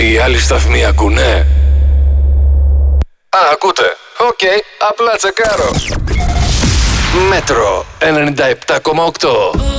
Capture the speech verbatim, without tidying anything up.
Οι άλλοι σταθμοί ακούνε? Α, ακούτε. Οκ, okay, απλά τσεκάρω. Μέτρο ενενήντα επτά κόμμα οκτώ.